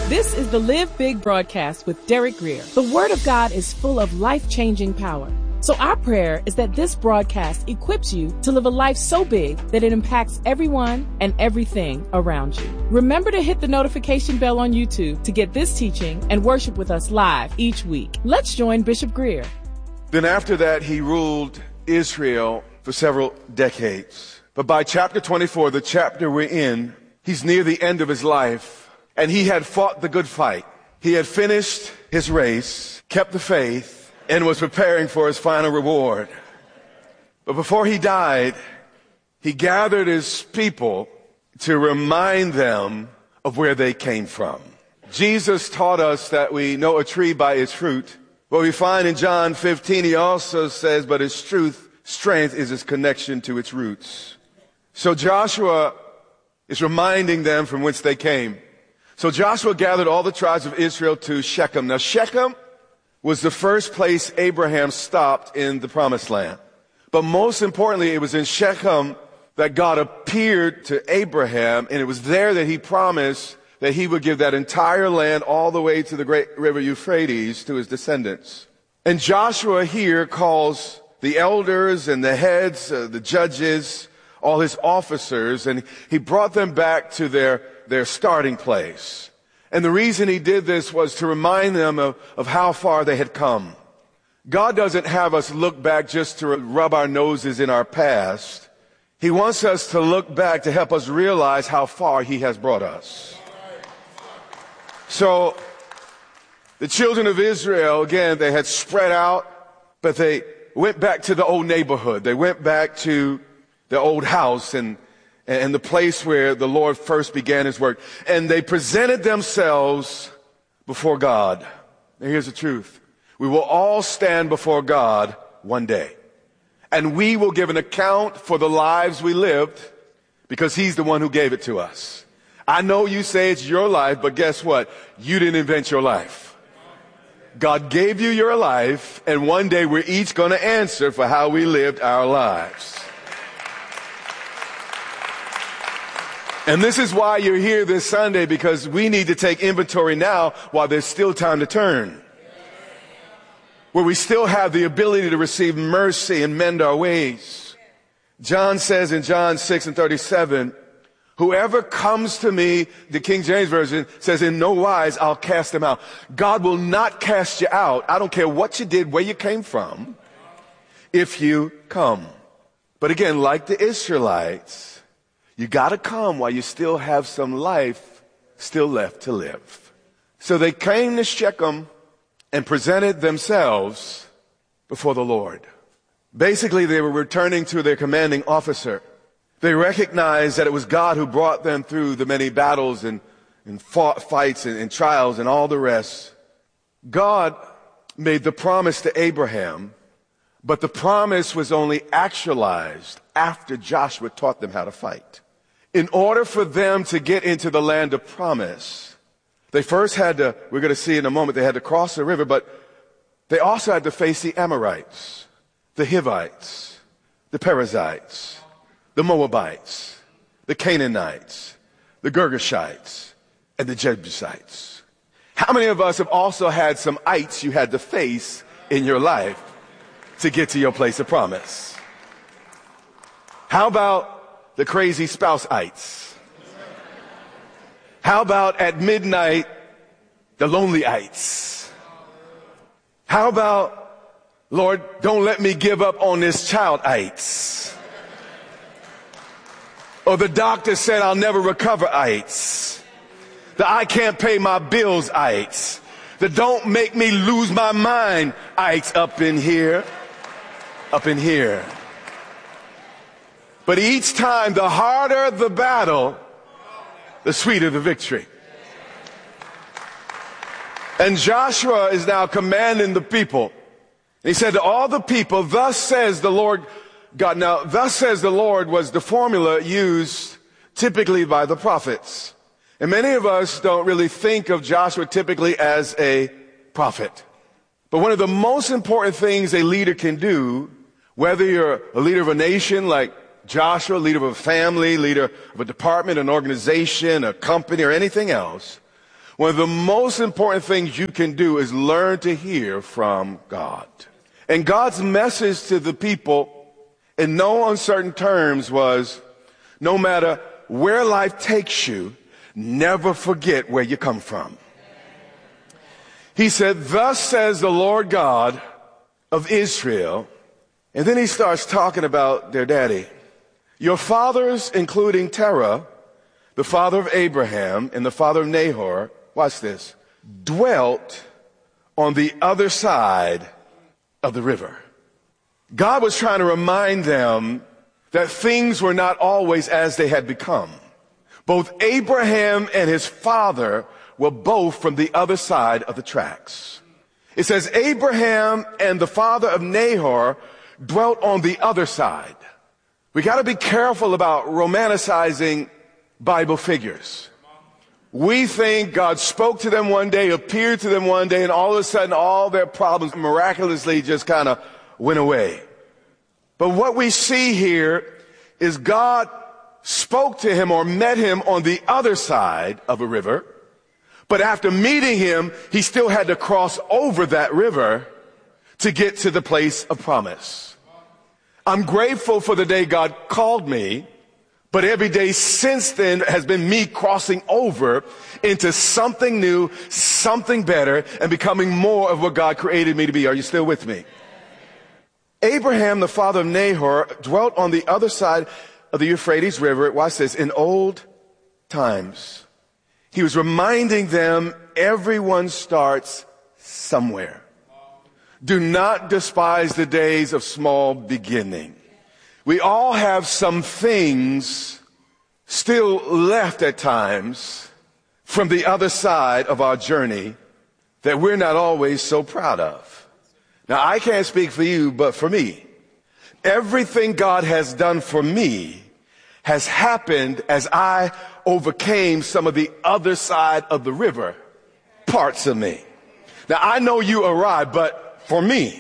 This is the Live Big broadcast with Derek Grier. The Word of God is full of life-changing power. So our prayer is that this broadcast equips you to live a life so big that it impacts everyone and everything around you. Remember to hit the notification bell on YouTube to get this teaching and worship with us live each week. Let's join Bishop Grier. Then after that, he ruled Israel for several decades. But by chapter 24, the chapter we're in, he's near the end of his life. And he had fought the good fight. He had finished his race, kept the faith, and was preparing for his final reward. But before he died, he gathered his people to remind them of where they came from. Jesus taught us that we know a tree by its fruit. What we find in John 15, he also says, but its strength is its connection to its roots. So Joshua is reminding them from whence they came. So Joshua gathered all the tribes of Israel to Shechem. Now Shechem was the first place Abraham stopped in the promised land. But most importantly, it was in Shechem that God appeared to Abraham, and it was there that he promised that he would give that entire land all the way to the great river Euphrates to his descendants. And Joshua here calls the elders and the heads, the judges, all his officers, and he brought them back to their starting place. And the reason he did this was to remind them of how far they had come. God doesn't have us look back just to rub our noses in our past. He wants us to look back to help us realize how far he has brought us. So the children of Israel, again, they had spread out, but they went back to the old neighborhood. They went back to the old house and the place where the Lord first began his work. And they presented themselves before God. Now here's the truth. We will all stand before God one day. And we will give an account for the lives we lived because he's the one who gave it to us. I know you say it's your life, but guess what? You didn't invent your life. God gave you your life, and one day we're each going to answer for how we lived our lives. And this is why you're here this Sunday, because we need to take inventory now while there's still time to turn. Where we still have the ability to receive mercy and mend our ways. John says in John 6:37, whoever comes to me, the King James Version says, in no wise I'll cast them out. God will not cast you out. I don't care what you did, where you came from, if you come. But again, like the Israelites, you got to come while you still have some life still left to live. So they came to Shechem and presented themselves before the Lord. Basically, they were returning to their commanding officer. They recognized that it was God who brought them through the many battles and fights and trials and all the rest. God made the promise to Abraham, but the promise was only actualized after Joshua taught them how to fight. In order for them to get into the land of promise, they first had to, we're going to see in a moment, they had to cross the river, but they also had to face the Amorites, the Hivites, the Perizzites, the Moabites, the Canaanites, the Girgashites, and the Jebusites. How many of us have also had some ites you had to face in your life to get to your place of promise? How about the crazy spouse-ites? How about at midnight, the lonely-ites? How about, Lord, don't let me give up on this child-ites? Or the doctor said I'll never recover-ites? The I can't pay my bills-ites? The don't make me lose my mind-ites up in here? Up in here. But each time, the harder the battle, the sweeter the victory. And Joshua is now commanding the people. He said to all the people, thus says the Lord God. Now, thus says the Lord was the formula used typically by the prophets. And many of us don't really think of Joshua typically as a prophet. But one of the most important things a leader can do, whether you're a leader of a nation like Joshua, leader of a family, leader of a department, an organization, a company, or anything else, One of the most important things you can do is learn to hear from God. And God's message to the people in no uncertain terms was, no matter where life takes you, never forget where you come from. He said, thus says the Lord God of Israel. And then he starts talking about their daddy. Your fathers, including Terah, the father of Abraham and the father of Nahor, watch this, dwelt on the other side of the river. God was trying to remind them that things were not always as they had become. Both Abraham and his father were both from the other side of the tracks. It says Abraham and the father of Nahor dwelt on the other side. We got to be careful about romanticizing Bible figures. We think God spoke to them one day, appeared to them one day, and all of a sudden all their problems miraculously just kind of went away. But what we see here is God spoke to him or met him on the other side of a river. But after meeting him, he still had to cross over that river to get to the place of promise. I'm grateful for the day God called me, but every day since then has been me crossing over into something new, something better, and becoming more of what God created me to be. Are you still with me? Abraham, the father of Nahor, dwelt on the other side of the Euphrates River. Watch this. In old times, he was reminding them everyone starts somewhere. Do not despise the days of small beginning. We all have some things still left at times from the other side of our journey that we're not always so proud of. Now, I can't speak for you, but for me, everything God has done for me has happened as I overcame some of the other side of the river parts of me. Now, I know you arrived, but for me,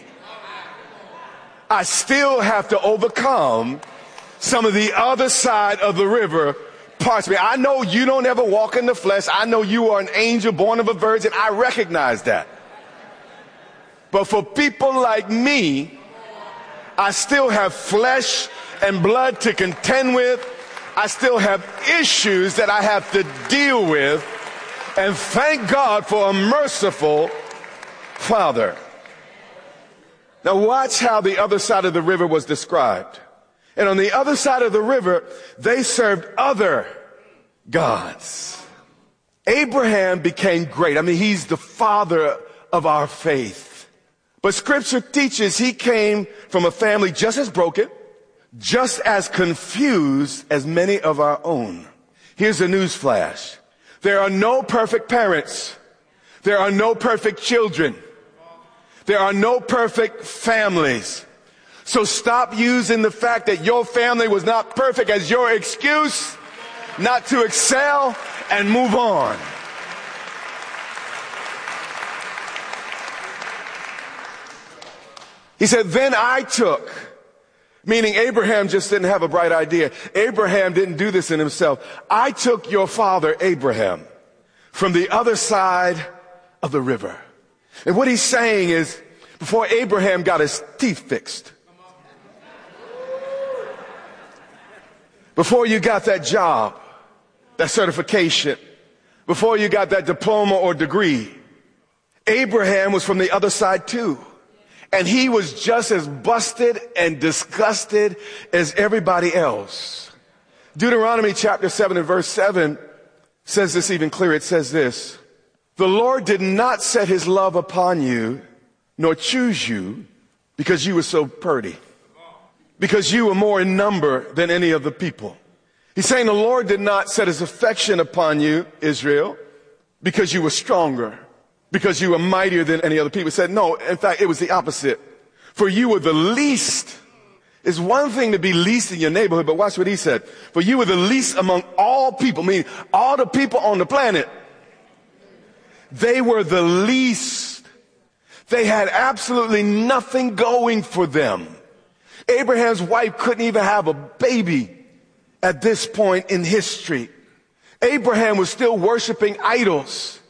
I still have to overcome some of the other side of the river parts of me. I know you don't ever walk in the flesh. I know you are an angel born of a virgin. I recognize that. But for people like me, I still have flesh and blood to contend with. I still have issues that I have to deal with. And thank God for a merciful Father. Now watch how the other side of the river was described. And on the other side of the river, they served other gods. Abraham became great. I mean, he's the father of our faith. But scripture teaches he came from a family just as broken, just as confused as many of our own. Here's a news flash. There are no perfect parents. There are no perfect children. There are no perfect families. So stop using the fact that your family was not perfect as your excuse not to excel and move on. He said, then I took, meaning Abraham just didn't have a bright idea. Abraham didn't do this in himself. I took your father, Abraham, from the other side of the river. And what he's saying is, before Abraham got his teeth fixed, before you got that job, that certification, before you got that diploma or degree, Abraham was from the other side too. And he was just as busted and disgusted as everybody else. Deuteronomy chapter 7 and verse 7 says this even clearer. It says this, the Lord did not set his love upon you, nor choose you, because you were so pretty, because you were more in number than any of the people. He's saying the Lord did not set his affection upon you, Israel, because you were stronger, because you were mightier than any other people. He said, no, in fact, it was the opposite. For you were the least. It's one thing to be least in your neighborhood, but watch what he said. For you were the least among all people, meaning all the people on the planet. They were the least. They had absolutely nothing going for them. Abraham's wife couldn't even have a baby at this point in history. Abraham was still worshiping idols.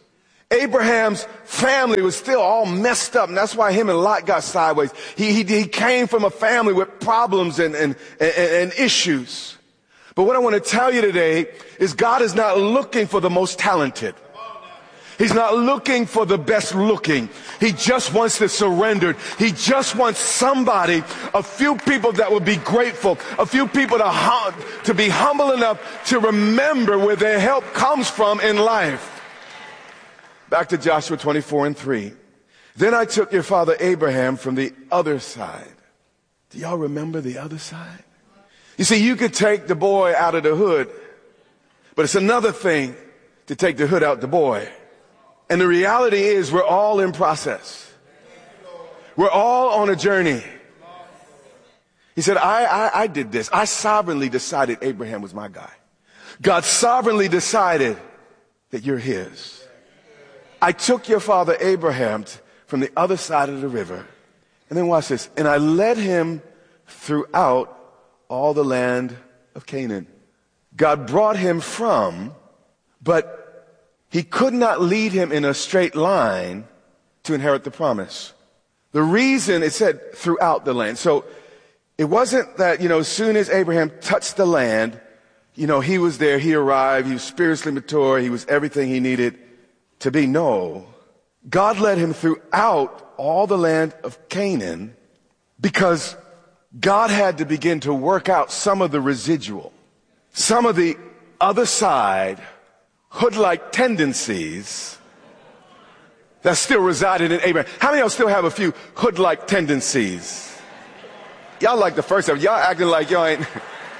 Abraham's family was still all messed up, and that's why him and Lot got sideways. He came from a family with problems and issues. But what I want to tell you today is God is not looking for the most talented. He's not looking for the best looking. He just wants the surrendered. He just wants somebody, a few people that will be grateful, a few people to be humble enough to remember where their help comes from in life. Back to Joshua 24:3. Then I took your father Abraham from the other side. Do y'all remember the other side? You see, you could take the boy out of the hood, but it's another thing to take the hood out the boy. And the reality is we're all in process. We're all on a journey. He said, I did this. I sovereignly decided Abraham was my guy. God sovereignly decided that you're his. I took your father Abraham from the other side of the river. And then watch this. And I led him throughout all the land of Canaan. God brought him from, but he could not lead him in a straight line to inherit the promise. The reason it said throughout the land. So it wasn't that, as soon as Abraham touched the land, he was there, he arrived, he was spiritually mature, he was everything he needed to be. No, God led him throughout all the land of Canaan because God had to begin to work out some of the residual, some of the other side hood-like tendencies that still resided in Abraham. How many of y'all still have a few hood-like tendencies? Y'all like the first of it. Y'all acting like y'all ain't.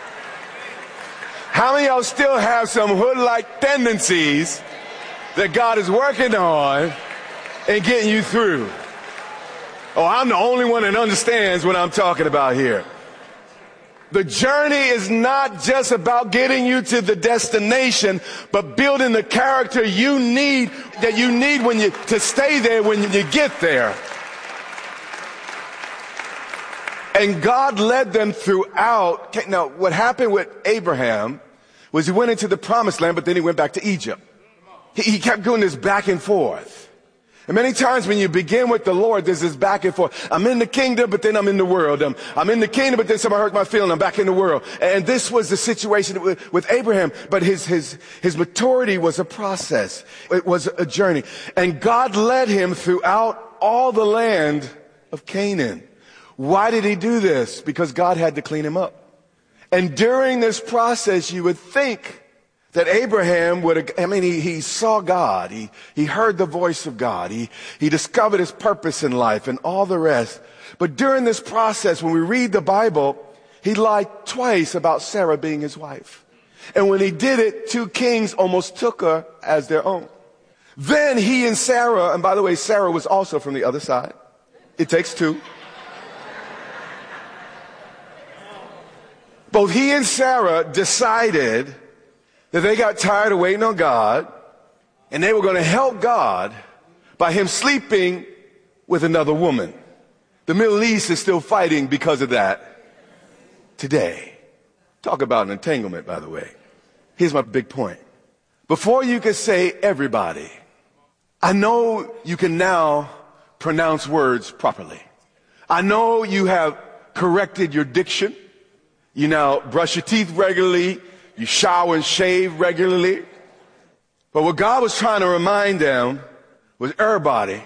How many of y'all still have some hood-like tendencies that God is working on and getting you through? Oh, I'm the only one that understands what I'm talking about here. The journey is not just about getting you to the destination, but building the character you need to stay there when you get there. And God led them throughout. Now, what happened with Abraham was he went into the promised land, but then he went back to Egypt. He kept doing this back and forth. And many times when you begin with the Lord, there's this back and forth. I'm in the kingdom, but then I'm in the world. I'm in the kingdom, but then somebody hurt my feeling. I'm back in the world. And this was the situation with Abraham. But his maturity was a process. It was a journey. And God led him throughout all the land of Canaan. Why did he do this? Because God had to clean him up. And during this process, you would think that Abraham he saw God. He heard the voice of God. He discovered his purpose in life and all the rest. But during this process, when we read the Bible, he lied twice about Sarah being his wife. And when he did it, 2 kings almost took her as their own. Then he and Sarah, and by the way, Sarah was also from the other side. It takes 2. Both he and Sarah decided that they got tired of waiting on God, and they were going to help God by him sleeping with another woman. The Middle East is still fighting because of that today. Talk about an entanglement, by the way. Here's my big point. Before you could say everybody, I know you can now pronounce words properly. I know you have corrected your diction. You now brush your teeth regularly. You shower and shave regularly. But what God was trying to remind them was everybody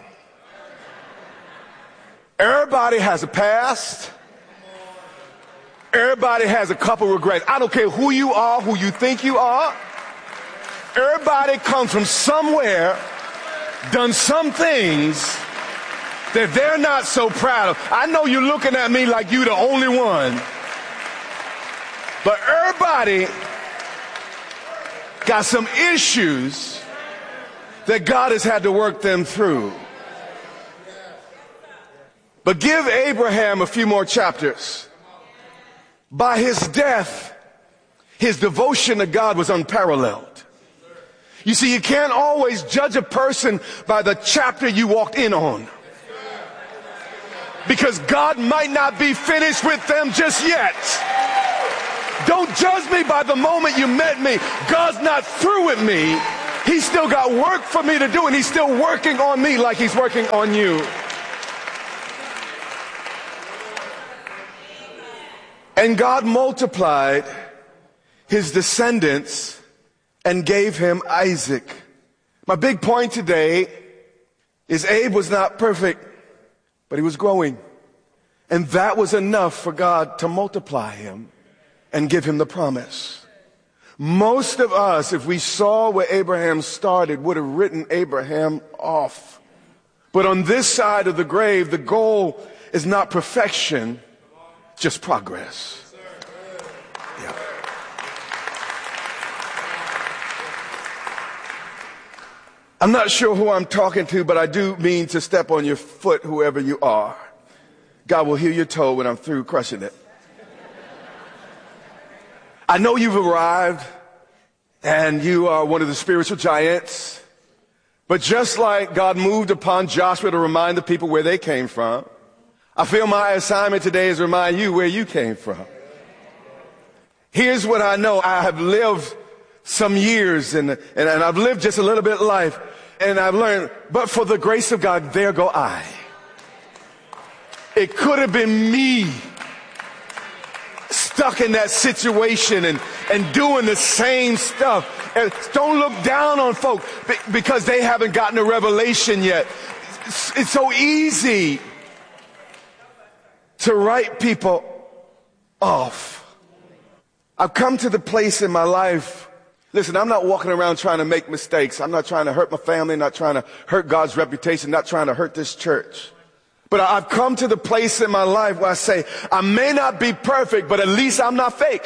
has a past. Everybody has a couple regrets. I don't care who you are, who you think you are. Everybody comes from somewhere, done some things that they're not so proud of. I know you're looking at me like you're the only one. But everybody got some issues that God has had to work them through. But give Abraham a few more chapters. By his death, his devotion to God was unparalleled. You see, you can't always judge a person by the chapter you walked in on. Because God might not be finished with them just yet. Don't judge me by the moment you met me. God's not through with me He's still got work for me to do, and he's still working on me like he's working on you. And God multiplied his descendants and gave him Isaac. My big point today is Abe was not perfect, but he was growing. And that was enough for God to multiply him and give him the promise. Most of us, if we saw where Abraham started, would have written Abraham off. But on this side of the grave, the goal is not perfection, just progress. Yeah. I'm not sure who I'm talking to, but I do mean to step on your foot, whoever you are. God will heal your toe when I'm through crushing it. I know you've arrived and you are one of the spiritual giants, but just like God moved upon Joshua to remind the people where they came from, I feel my assignment today is to remind you where you came from. Here's what I know. I have lived some years and I've lived just a little bit of life, and I've learned, but for the grace of God, there go I. It could have been me stuck in that situation and doing the same stuff. And don't look down on folk because they haven't gotten a revelation yet. It's so easy to write people off. I've come to the place in my life. Listen, I'm not walking around trying to make mistakes. I'm not trying to hurt my family, not trying to hurt God's reputation, not trying to hurt this church. But I've come to the place in my life where I say, I may not be perfect, but at least I'm not fake.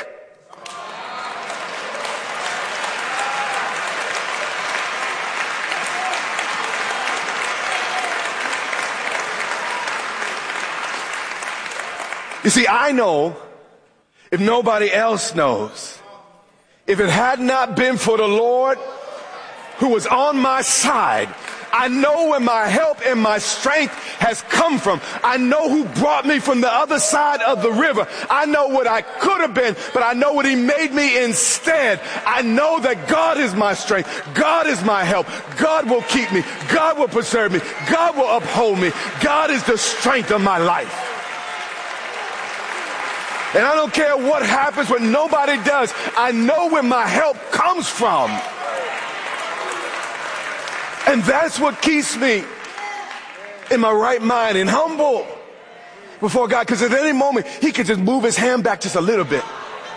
You see, I know if nobody else knows, if it had not been for the Lord who was on my side, I know where my help and my strength has come from. I know who brought me from the other side of the river. I know what I could have been, but I know what he made me instead. I know that God is my strength. God is my help. God will keep me. God will preserve me. God will uphold me. God is the strength of my life. And I don't care what happens, what nobody does. I know where my help comes from. And that's what keeps me in my right mind and humble before God. Because at any moment, he could just move his hand back just a little bit.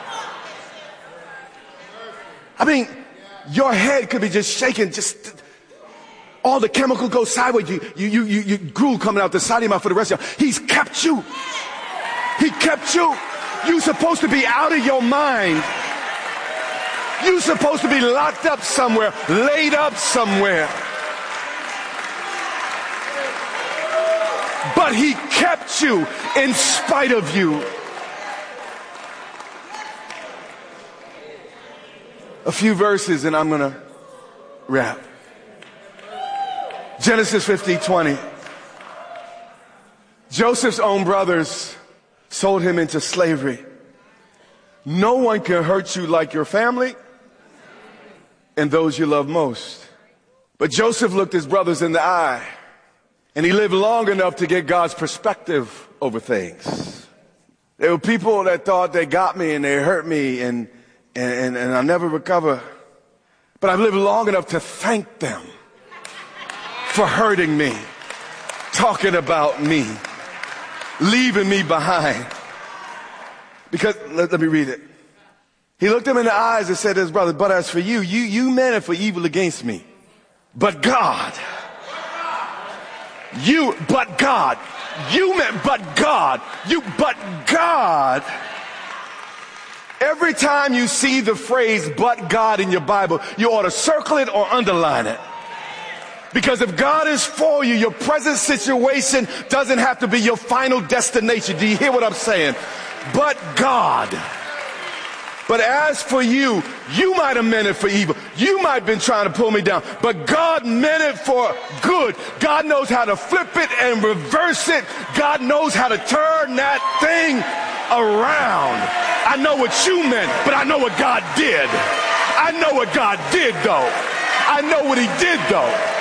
I mean, your head could be just shaking, just all the chemicals go sideways. You drool coming out the side of your mouth for the rest of you. He's kept you. He kept you. You're supposed to be out of your mind. You're supposed to be locked up somewhere, laid up somewhere. But he kept you in spite of you. A few verses and I'm going to wrap. Genesis 50:20. Joseph's own brothers sold him into slavery. No one can hurt you like your family and those you love most. But Joseph looked his brothers in the eye, and he lived long enough to get God's perspective over things. There were people that thought they got me and they hurt me and I'll never recover. But I've lived long enough to thank them for hurting me, talking about me, leaving me behind. Because, let me read it. He looked him in the eyes and said to his brother, but as for you, you meant it for evil against me. But God, you meant, but God, but God. Every time you see the phrase, but God in your Bible, you ought to circle it or underline it. Because if God is for you, your present situation doesn't have to be your final destination. Do you hear what I'm saying? But God. But as for you, you might have meant it for evil. You might have been trying to pull me down. But God meant it for good. God knows how to flip it and reverse it. God knows how to turn that thing around. I know what you meant, but I know what God did. I know what God did, though. I know what he did though.